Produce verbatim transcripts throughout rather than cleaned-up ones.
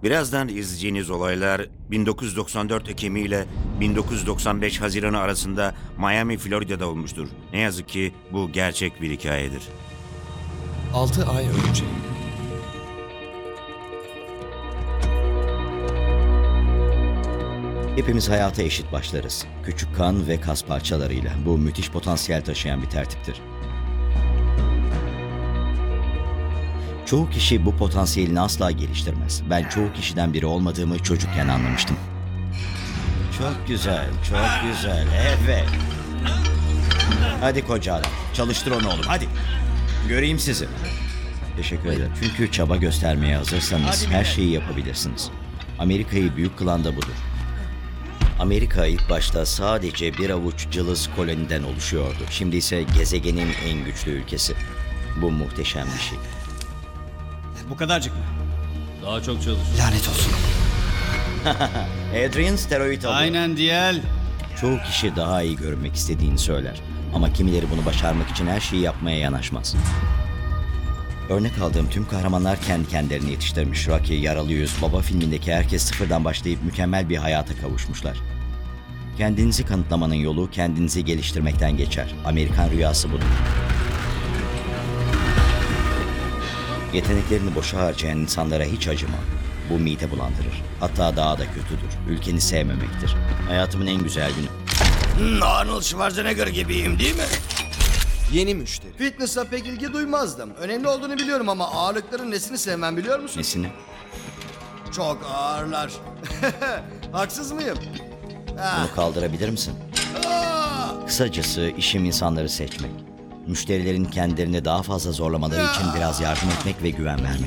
Birazdan izleyeceğiniz olaylar bin dokuz yüz doksan dört Ekim ile bin dokuz yüz doksan beş Haziran arasında Miami, Florida'da olmuştur. Ne yazık ki bu gerçek bir hikayedir. Altı ay önce. Hepimiz hayata eşit başlarız. Küçük kan ve kas parçalarıyla. Bu müthiş potansiyel taşıyan bir tertiptir. Çoğu kişi bu potansiyelini asla geliştirmez. Ben çoğu kişiden biri olmadığımı çocukken anlamıştım. Çok güzel, çok güzel. Evet. Hadi koca adam. Çalıştır onu oğlum, hadi. Göreyim sizi. Teşekkür ederim. Çünkü çaba göstermeye hazırsanız her şeyi yapabilirsiniz. Amerika'yı büyük kılan da budur. Amerika ilk başta sadece bir avuç cılız koloniden oluşuyordu. Şimdi ise gezegenin en güçlü ülkesi. Bu muhteşem bir şey. Bu kadarcık mı? Daha çok çalış. Lanet olsun. Adrian steroid alıyor. Aynen Diyel. Çoğu kişi daha iyi görünmek istediğini söyler. Ama kimileri bunu başarmak için her şeyi yapmaya yanaşmaz. Örnek aldığım tüm kahramanlar kendi kendilerini yetiştirmiş. Rocky, Yaralı Yüz, Baba filmindeki herkes sıfırdan başlayıp mükemmel bir hayata kavuşmuşlar. Kendinizi kanıtlamanın yolu kendinizi geliştirmekten geçer. Amerikan rüyası budur. Yeteneklerini boşa harcayan insanlara hiç acıma. Bu mide bulandırır. Hatta daha da kötüdür. Ülkeni sevmemektir. Hayatımın en güzel günü. Arnold Schwarzenegger gibiyim değil mi? Yeni müşteri. Fitness'a pek ilgi duymazdım. Önemli olduğunu biliyorum ama ağırlıkların nesini sevmem biliyor musun? Nesini? Çok ağırlar. Haksız mıyım? Bunu kaldırabilir misin? Kısacası işim insanları seçmek. Müşterilerin kendilerini daha fazla zorlamaları için biraz yardım etmek ve güven vermek.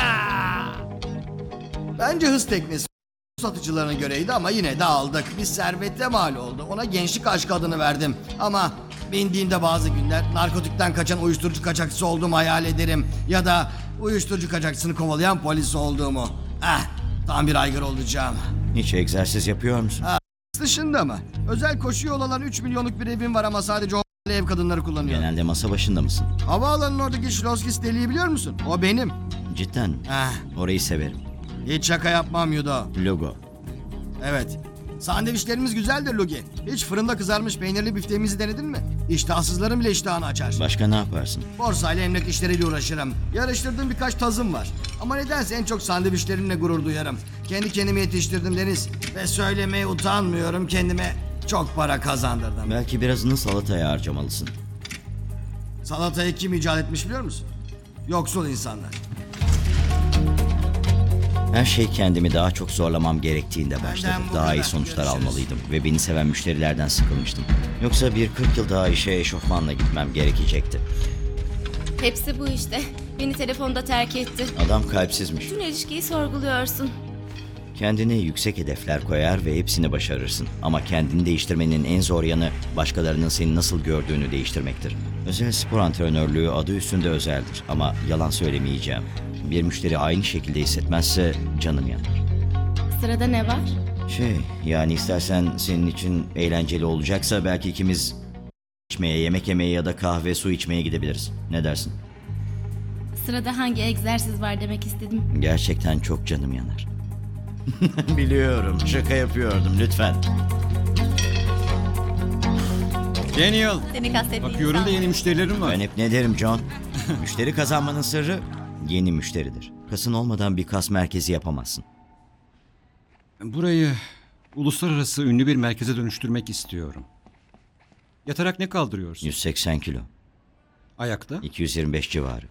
Bence hız teknesi satıcılarına göreydi ama yine de aldık. Bir servete mal oldu. Ona gençlik aşkı adını verdim. Ama bindiğimde bazı günler narkotikten kaçan uyuşturucu kaçakçısı olduğumu hayal ederim. Ya da uyuşturucu kaçakçısını kovalayan polis olduğumu. Ah, tam bir aygır olacağım. Hiç egzersiz yapıyor musun? Dışında mı? Özel koşu yol olan üç milyonluk bir evim var ama sadece o ev kadınları kullanıyor. Genelde masa başında mısın? Havaalanının oradaki Şloskis deliği biliyor musun? O benim. Cidden mi? Ah, Orayı severim. hiç şaka yapmam Yudo. Logo. Evet. Sandviçlerimiz güzeldir Lugi. Hiç fırında kızarmış peynirli bifteğimizi denedin mi? İştahsızların bile iştahını açar. Başka ne yaparsın? Borsayla emlak işleriyle uğraşırım. Yarıştırdığım birkaç tazım var. Ama nedense en çok sandviçlerimle gurur duyarım. Kendi kendime yetiştirdim Deniz. Ve söylemeye utanmıyorum, kendime çok para kazandırdım. Belki birazını salataya harcamalısın. Salatayı kim icat etmiş biliyor musun? Yoksul insanlar. Her şey kendimi daha çok zorlamam gerektiğinde başladı. Benden bu Daha iyi kadar. sonuçlar Görüşürüz. almalıydım ve beni seven müşterilerden sıkılmıştım. Yoksa bir kırk yıl daha işe eşofmanla gitmem gerekecekti. Hepsi bu işte. Beni telefonda terk etti. Adam kalpsizmiş. Bütün ilişkiyi sorguluyorsun. Kendine yüksek hedefler koyar ve hepsini başarırsın. Ama kendini değiştirmenin en zor yanı başkalarının seni nasıl gördüğünü değiştirmektir. Özel spor antrenörlüğü adı üstünde özeldir ama yalan söylemeyeceğim. Bir müşteri aynı şekilde hissetmezse canım yanar. Sırada ne var? Şey, yani istersen senin için eğlenceli olacaksa belki ikimiz içmeye, yemek yemeye ya da kahve, su içmeye gidebiliriz. Ne dersin? Sırada hangi egzersiz var demek istedim. Gerçekten çok canım yanar. Biliyorum, şaka yapıyordum lütfen. Daniel. Seni kastettiğim Bakıyorum da insan. yeni müşterilerim var. Ben hep ne derim John? Müşteri kazanmanın sırrı yeni müşteridir. Kasın olmadan bir kas merkezi yapamazsın. Burayı uluslararası ünlü bir merkeze dönüştürmek istiyorum. Yatarak ne kaldırıyorsun? yüz seksen kilo, Ayakta. iki yüz yirmi beş civarı.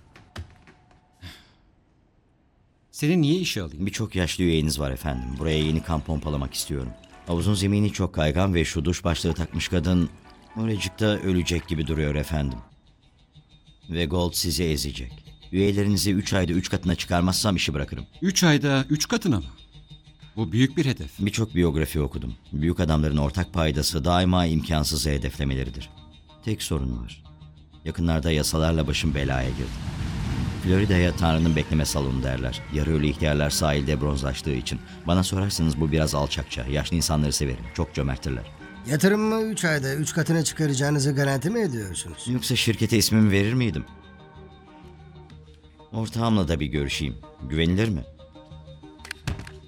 Seni niye işe alayım? Birçok yaşlı üyeniz var efendim. Buraya yeni kan pompalamak istiyorum. Havuzun zemini çok kaygan ve şu duş başlığı takmış kadın oracıkta ölecek gibi duruyor efendim. Ve Gold sizi ezecek. Üyelerinizi üç ayda üç katına çıkarmazsam işi bırakırım. Üç ayda üç katına mı? Bu büyük bir hedef. Birçok biyografi okudum. Büyük adamların ortak paydası daima imkansızı hedeflemeleridir. Tek sorun var. Yakınlarda yasalarla başım belaya girdi. Florida'ya Tanrı'nın bekleme salonu derler. Yarı ölü ihtiyarlar sahilde bronzlaştığı için. Bana sorarsanız bu biraz alçakça. Yaşlı insanları severim. Çok cömerttirler. Yatırımı üç ayda üç katına çıkaracağınızı garanti mi ediyorsunuz? Yoksa şirkete ismimi verir miydim? Ortağımla da bir görüşeyim. Güvenilir mi?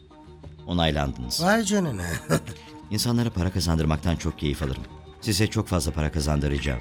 Onaylandınız. Vay canına. İnsanlara para kazandırmaktan çok keyif alırım. Size çok fazla para kazandıracağım.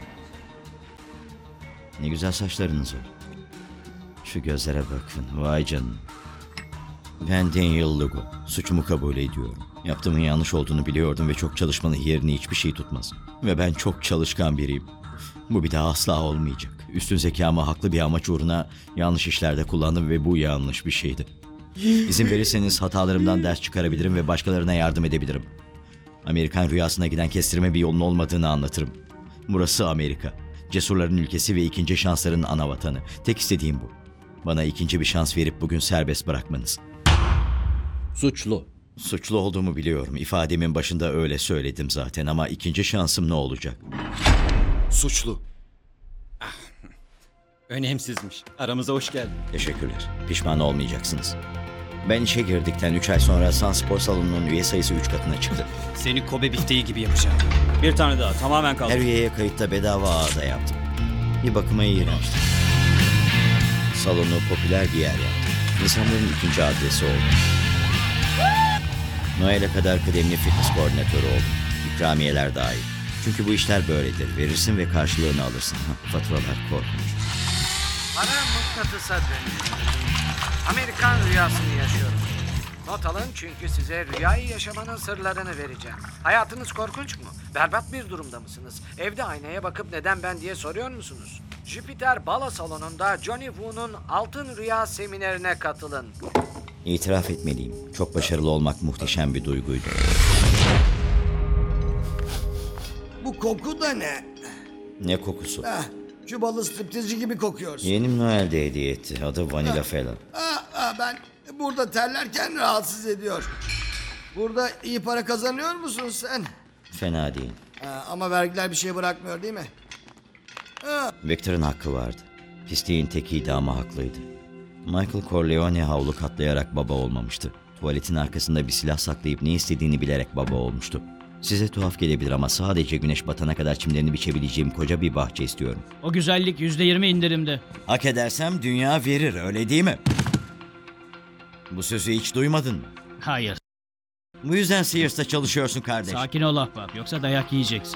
Ne güzel saçlarınız var. Şu gözlere bakın. Vay canına. Ben Daniel Lugo. Suçumu kabul ediyorum. Yaptığımın yanlış olduğunu biliyordum ve çok çalışmanın yerini hiçbir şey tutmaz. Ve ben çok çalışkan biriyim. Bu bir daha asla olmayacak. Üstün zekamı haklı bir amaç uğruna yanlış işlerde kullandım ve bu yanlış bir şeydi. İzin verirseniz hatalarımdan ders çıkarabilirim ve başkalarına yardım edebilirim. Amerikan rüyasına giden kestirme bir yolun olmadığını anlatırım. Burası Amerika. Cesurların ülkesi ve ikinci şansların ana vatanı. Tek istediğim bu. Bana ikinci bir şans verip bugün serbest bırakmanız. Suçlu. Suçlu olduğumu biliyorum. İfademin başında öyle söyledim zaten ama ikinci şansım ne olacak? Suçlu. Önemsizmiş. Aramıza hoş geldin. Teşekkürler. Pişman olmayacaksınız. Ben işe girdikten üç ay sonra Sun Spor Salonu'nun üye sayısı üç katına çıktı. Seni Kobe bifteği gibi yapacağım. Bir tane daha tamamen kaldı. Her üyeye kayıtta bedava ağda yaptım. Bir bakıma iğrençti. Salonu popüler bir yer yaptım. İnsanların ikinci adresi oldu. Noel'e kadar kıdemli fitness koordinatörü oldum. İkramiyeler dahil. Çünkü bu işler böyledir. Verirsin ve karşılığını alırsın. Hah, faturalar korkunç. Para mıknatısa dönüyor. Amerikan rüyasını yaşıyorum. Not alın çünkü size rüyayı yaşamanın sırlarını vereceğim. Hayatınız korkunç mu? Berbat bir durumda mısınız? Evde aynaya bakıp neden ben diye soruyor musunuz? Jüpiter Balo Salonu'nda Johnny Woo'nun Altın Rüya Seminerine katılın. İtiraf etmeliyim. Çok başarılı olmak muhteşem bir duyguydu. Bu koku da ne? Ne kokusu? Ah, Kübalı striptizci gibi kokuyorsun. Yeğenim Noel'de hediye etti. Adı Vanilla Fela. Ah, ah, ben burada terlerken rahatsız ediyor. Burada iyi para kazanıyor musun sen? Fena değil. Ah, ama vergiler bir şey bırakmıyor değil mi? Ah, Victor'ın hakkı vardı. Pisliğin tekiydi ama haklıydı. Michael Corleone havlu katlayarak baba olmamıştı. Tuvaletin arkasında bir silah saklayıp ne istediğini bilerek baba olmuştu. Size tuhaf gelebilir ama sadece güneş batana kadar çimlerini biçebileceğim koca bir bahçe istiyorum. O güzellik yüzde yirmi indirimde. Hak edersem dünya verir, öyle değil mi? Bu sözü hiç duymadın mı? Hayır. Bu yüzden Sears'ta çalışıyorsun kardeş. Sakin ol ahbap yoksa dayak yiyeceksin.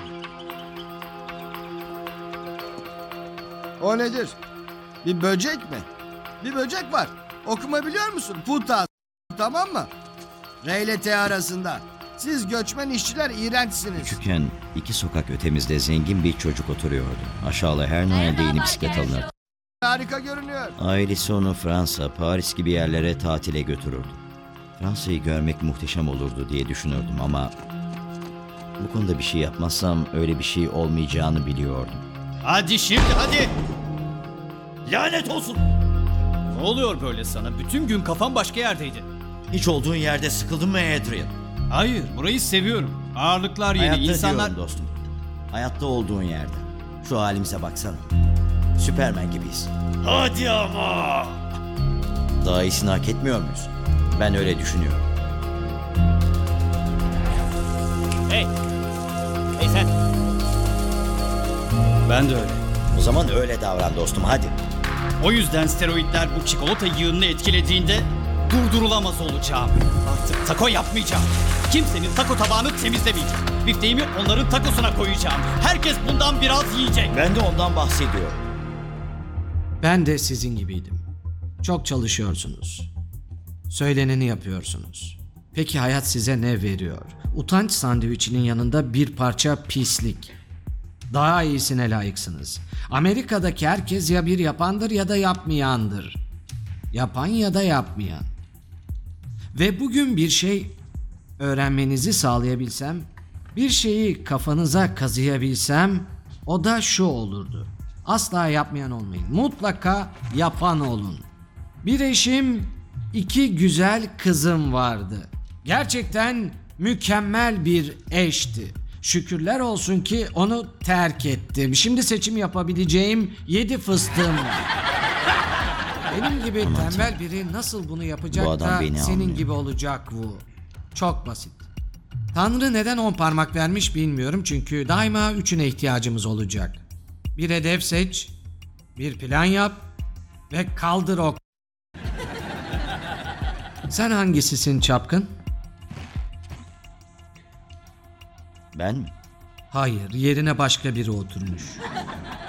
o nedir? Bir böcek mi? Bir böcek var. Okuma biliyor musun? Puta, tamam mı? R ile T arasında. Siz göçmen işçiler iğrençsiniz. Küçükken iki sokak ötemizde zengin bir çocuk oturuyordu. Aşağıda her Noel'de yeni bisiklet alınırdı. Harika görünüyor. Ailesi onu Fransa, Paris gibi yerlere tatile götürürdü. Fransa'yı görmek muhteşem olurdu diye düşünürdüm ama bu konuda bir şey yapmazsam öyle bir şey olmayacağını biliyordum. Hadi şimdi hadi. Lanet olsun! Ne oluyor böyle sana? Bütün gün kafan başka yerdeydi. Hiç olduğun yerde sıkıldın mı Adrian? Hayır, burayı seviyorum. Ağırlıklar yeni, Hayatta insanlar... diyorum dostum. Hayatta olduğun yerde. Şu halimize baksana. Süpermen gibiyiz. Hadi ama! Daha iyisini hak etmiyor muyuz? Ben öyle düşünüyorum. Hey! Hey sen! Ben de öyle. O zaman öyle davran dostum, hadi. O yüzden steroidler bu çikolata yığınını etkilediğinde durdurulamaz olacağım. Artık taco yapmayacağım. Kimsenin taco tabağını temizlemeyeceğim. Bifteğimi onların tacosuna koyacağım. Herkes bundan biraz yiyecek. Ben de ondan bahsediyorum. Ben de sizin gibiydim. Çok çalışıyorsunuz. Söyleneni yapıyorsunuz. Peki hayat size ne veriyor? Utanç sandviçinin yanında bir parça pislik. Daha iyisine layıksınız. Amerika'daki herkes ya bir yapandır ya da yapmayandır. Yapan ya da yapmayan. Ve bugün bir şey öğrenmenizi sağlayabilsem, bir şeyi kafanıza kazıyabilsem, o da şu olurdu. Asla yapmayan olmayın. Mutlaka yapan olun. Bir eşim, iki güzel kızım vardı. Gerçekten mükemmel bir eşti. Şükürler olsun ki onu terk ettim. Şimdi seçim yapabileceğim yedi fıstığım var. Benim gibi tembel biri nasıl bunu yapacak Bu adam da beni senin anlıyor. gibi olacak bu. Çok basit. Tanrı neden on parmak vermiş bilmiyorum çünkü daima üçüne ihtiyacımız olacak. Bir hedef seç, bir plan yap ve kaldır o. Sen hangisisin çapkın? Ben mi? Hayır, yerine başka biri oturmuş.